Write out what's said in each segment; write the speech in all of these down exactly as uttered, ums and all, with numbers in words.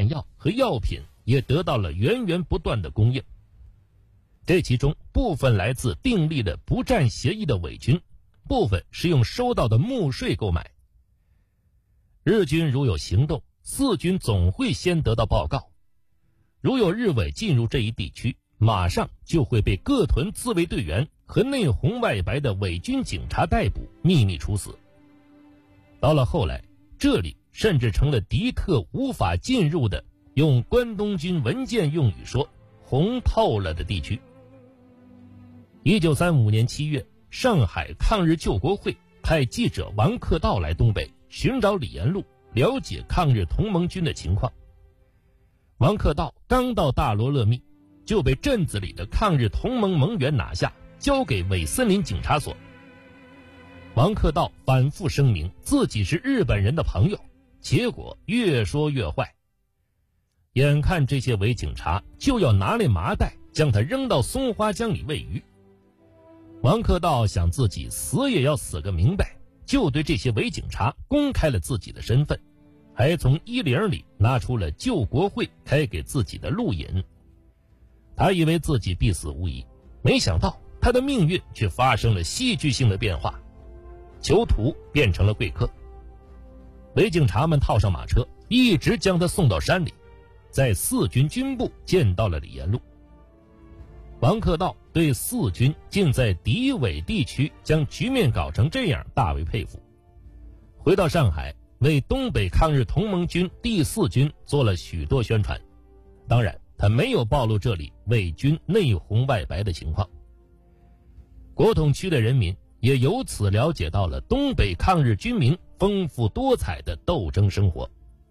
弹药和药品也得到了源源不断的供应。这其中部分来自订立的不战协议的伪军，部分是用收到的募税购买。日军如有行动，四军总会先得到报告，如有日伪进入这一地区，马上就会被各屯自卫队员和内红外白的伪军警察逮捕，秘密处死。到了后来，这里甚至成了敌特无法进入的，用关东军文件用语说红透了的地区。一九三五年七月，上海抗日救国会派记者王克道来东北寻找李延禄，了解抗日同盟军的情况。王克道刚到大罗勒密，就被镇子里的抗日同盟盟员拿下，交给伪森林警察所。王克道反复声明自己是日本人的朋友，结果越说越坏。眼看这些伪警察就要拿来麻袋将他扔到松花江里喂鱼，王克道想自己死也要死个明白，就对这些伪警察公开了自己的身份，还从衣领里拿出了救国会开给自己的路引。他以为自己必死无疑，没想到他的命运却发生了戏剧性的变化，囚徒变成了贵客。伪警察们套上马车，一直将他送到山里，在四军军部见到了李延禄。王克道对四军竟在敌伪地区将局面搞成这样大为佩服。回到上海，为东北抗日同盟军第四军做了许多宣传，当然他没有暴露这里伪军内红外白的情况。国统区的人民也由此了解到了东北抗日军民丰富多彩的斗争生活。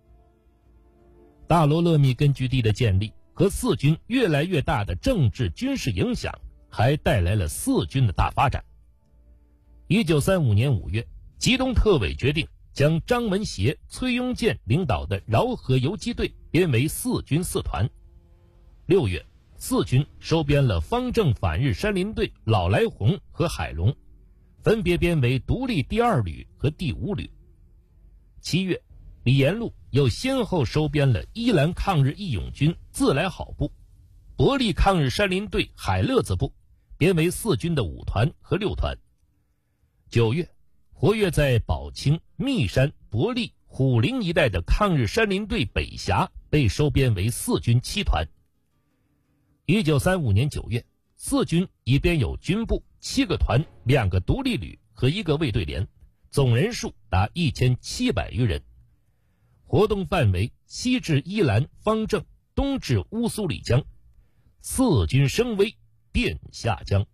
大罗勒密根据地的建立和四军越来越大的政治军事影响，还带来了四军的大发展。一九三五年五月，吉东特委决定将张文协、崔庸健领导的饶河游击队编为四军四团。六月，四军收编了方正反日山林队老来红和海龙，分别编为独立第二旅和第五旅。七月，李延禄又先后收编了伊兰抗日义勇军自来好部、伯利抗日山林队海乐子部，编为四军的五团和六团。九月，活跃在宝清、密山、伯利、虎陵一带的抗日山林队北峡被收编为四军七团。一九三五年九月，四军已编有军部、七个团、两个独立旅和一个卫队连，总人数达一千七百余人。活动范围西至伊兰、方正，东至乌苏里江，四军声威遍下江。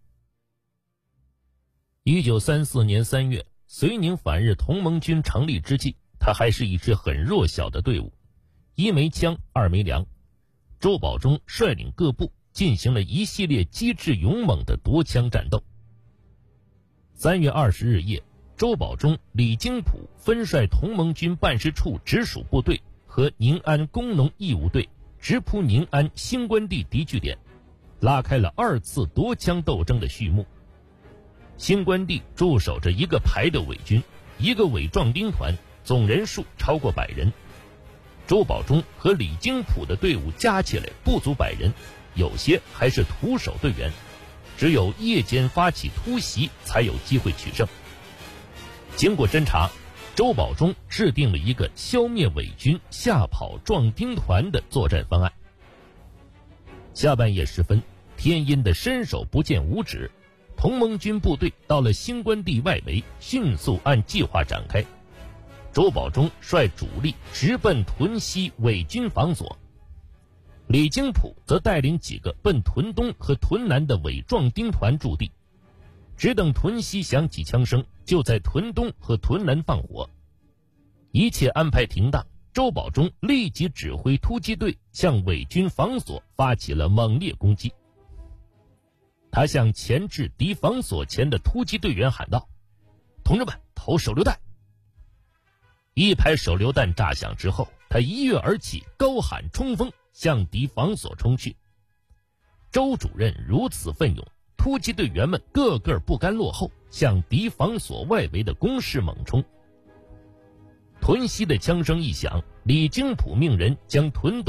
一九三四年三月，绥宁反日同盟军成立之际，他还是一支很弱小的队伍，一枚枪，二枚粮。周保中率领各部进行了一系列机智勇猛的夺枪战斗。三月二十日夜，周保中、李经普分率同盟军办事处直属部队和宁安工农义务队直扑宁安兴关地敌据点，拉开了二次夺枪斗争的序幕。兴关地驻守着一个排的伪军，一个伪壮丁团，总人数超过百人。周保中和李经普的队伍加起来不足百人，有些还是徒手队员，只有夜间发起突袭才有机会取胜。经过侦查，周保中制定了一个消灭伪军、吓跑壮丁团的作战方案。下半夜时分，天阴的伸手不见五指，同盟军部队到了兴关地外围，迅速按计划展开。周保中率主力直奔屯西伪军防所，李经普则带领几个奔屯东和屯南的伪壮丁团驻地，只等屯西响起枪声，就在屯东和屯南放火。一切安排停当，周保中立即指挥突击队向伪军防所发起了猛烈攻击。他向前至敌防所前的突击队员喊道：“同志们，投手榴弹！”一排手榴弹炸响之后，他一跃而起，高喊冲锋，向敌防所冲去。周主任如此奋勇，突击队员们个个不甘落后，向敌防所外围的工事猛冲。屯西的枪声一响，李经普命人将屯东